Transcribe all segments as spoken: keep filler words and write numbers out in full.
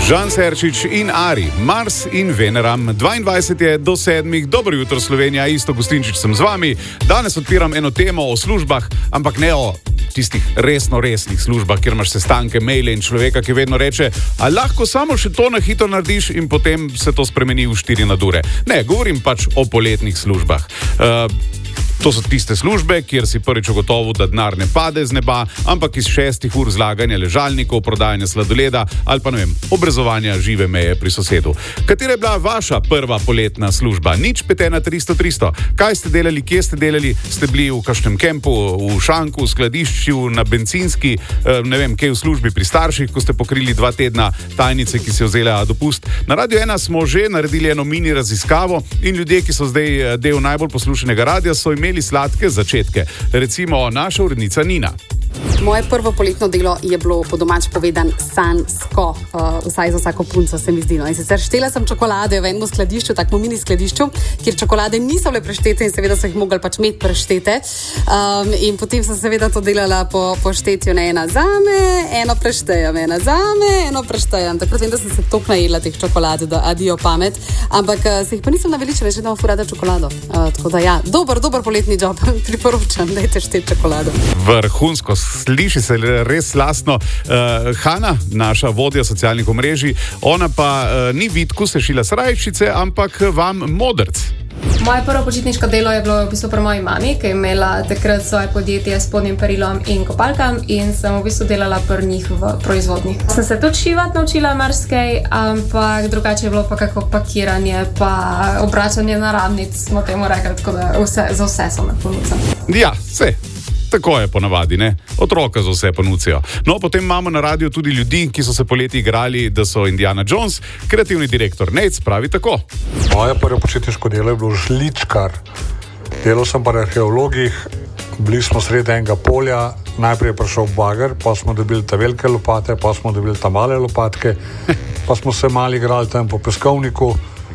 Žan Serčič in Ari, Mars in Veneram. dvaindvajset je do sedmih. Dobro jutro, Slovenija, Isto Gustinčič sem z vami. Danes odpiram eno temo o službah, ampak ne o tistih resno resnih službah, kjer imaš sestanke, maile in človeka, ki vedno reče, a lahko samo še to na hitro narediš in potem se to spremeni v štiri nadure. Ne, govorim pač o poletnih službah. Uh, To so tiste službe, kjer si prvič ugotovil, da denar ne pade z neba, ampak iz šestih ur zlaganja ležalnikov, prodajanja sladoleda ali pa ne vem, obrezovanja žive meje pri sosedu. Katera je bila vaša prva poletna služba? Nič pet ena tristo tristo. Kaj ste delali, kje ste delali? Ste bili v kakšnem kempu, v šanku, v skladišču, na bencinski, ne vem, kje v službi pri starših, ko ste pokrili dva tedna tajnice, ki si vzela dopust. Na Radio ena smo že naredili eno mini raziskavo in ljudje, ki so zdaj del najbolj poslušanega radia, so imeli sladke začetke. Recimo naša urednica Nina. Moje prvo poletno delo je bilo po domač povedan sanjsko, uh, vsaj za vsako punco se mi zdi. No. In sicer štela sem čokolade v enem skladišču, takmo mini skladišču, kjer čokolade niso bile preštete in seveda so jih mogli pač imeti preštete. Um, in potem sem seveda to delala po, po štetju, ne ena zame, eno preštejem, ena zame, eno preštejem. Takrat vem, da sem se toliko najedla teh čokolad, da adijo pamet, ampak uh, se jih pa nisem naveličila, že da imam furada čokolado. Uh, tako da ja, dober, dober poletni job, priporočam, dajte šteti čokolado. Vrhunsko. Sliši se res slastno. Uh, Hana, naša vodja socialnih omrežij, ona pa uh, ni Vitku sešila srajčice, ampak vam modrc. Moje prvo počitniško delo je bilo v bistvu pri moji mami, ki je imela takrat svoje podjetje s spodnjim perilom in kopalkam in sem v bistvu delala pri njih v proizvodnji. Sem se tudi šivati naučila marsikaj, ampak drugače je bilo pa kako pakiranje, pa obračanje naramnic, smo temu rekli, tako da vse, za vse so me ponudili. Ja, vse. Tako je ponavadi, ne? Otroka za vse ponucijo. No, potem imamo na radiju tudi ljudi, ki so se poleti igrali, da so Indiana Jones. Kreativni direktor Nec pravi tako. Moje prvo počitniško delo je bilo žličkar. Delal sem pa na arheologih, bili smo sredi enega polja, najprej je prišel bager, pa smo dobili ta velike lopate, pa smo dobili ta male lopatke, pa smo se mali igrali tam po peskovniku.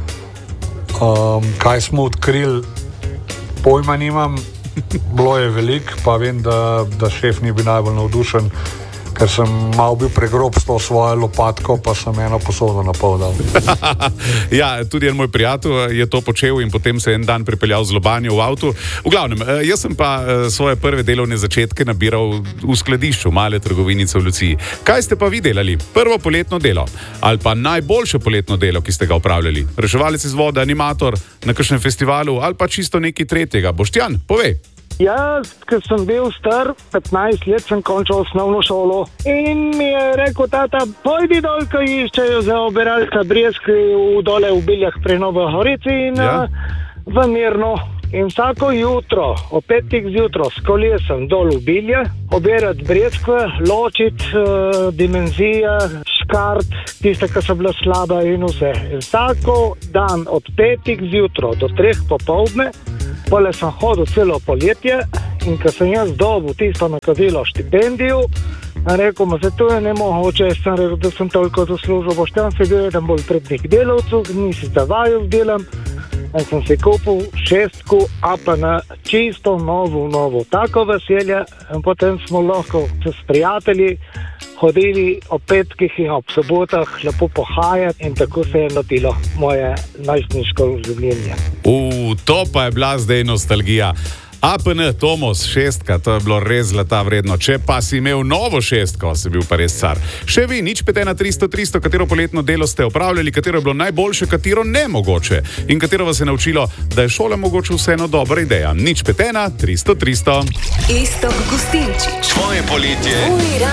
Um, kaj smo odkrili, pojma nimam. Bilo je veliko, pa vem, da, da šef ni bil najbolj navdušen, ker sem malo bil pregrob s to svojo lopatko, pa sem eno posodo napol dal. Ja, tudi en moj prijatelj je to počel in potem se en dan pripeljal z lobanjo v avtu. V glavnem, jaz sem pa svoje prve delovne začetke nabiral v skladišču male trgovinice v Luciji. Kaj ste pa vi delali? Prvo poletno delo ali pa najboljše poletno delo, ki ste ga opravljali? Reševalec iz vode, animator na kakšnem festivalu ali pa čisto nekaj tretjega? Boštjan, povej. Jaz, ker sem bil star, petnajst let sem končal osnovno šolo in mi je rekel tata, pojdi dol, ko iščejo za obiralca breskve v dole v Biljah pri Novi Gorici in ja. v Mirno. In vsako jutro, o petih zjutro, s kolesom dol v Bilje, obirati breskve, ločiti uh, dimenzije, škart, tiste, ki so bile slabe in vse. In vsako dan od petih zjutro do treh popoldne, pole sem hodil celo poletje in ko sem jaz dobil tisto nakazilo štipendijo, rekel, ma se to je nemogoče, jaz sem rekel, da sem toliko zaslužil, Boštjan se bil eden bolj prednik delavcev, nisi zavajal delam, in sem se kupil šestku, a pa na čisto novo, novo, tako veselje in potem smo lahko s prijatelji hodili ob petkih in ob sobotah lepo pohajati in tako se je notilo moje najstniško življenje. U, to pa je bila zdaj nostalgija. A P N Tomos šestka, to je bilo res zlata vredno. Če pa si imel novo šestko, si bil pa res car. Še vi, nič pet ena tristo tristo, katero poletno delo ste opravljali, katero je bilo najboljše, katero nemogoče in katero vas je naučilo, da je šola mogoče vseeno dobra ideja. Nič pet ena tristo tristo. Isto Gustinčič. Tvoje poletje.